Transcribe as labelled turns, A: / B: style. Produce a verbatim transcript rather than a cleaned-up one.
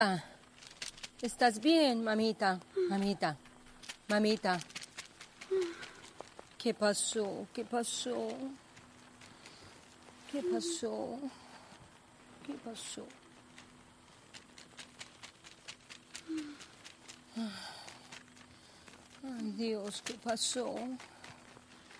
A: Ah, ¿estás bien, mamita? Mamita, mamita. ¿Qué pasó? ¿Qué pasó? ¿Qué pasó? ¿Qué pasó? Ay, Dios, ¿qué pasó?